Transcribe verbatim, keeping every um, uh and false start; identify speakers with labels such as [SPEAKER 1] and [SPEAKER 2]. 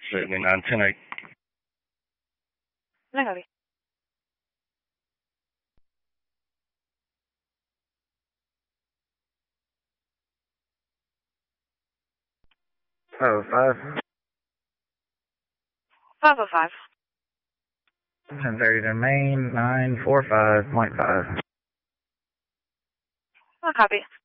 [SPEAKER 1] seventy-nine ten eight.
[SPEAKER 2] No copy.
[SPEAKER 3] Oh, five.
[SPEAKER 2] five oh five.
[SPEAKER 3] ten thirty to main, nine four five point five.
[SPEAKER 2] No copy.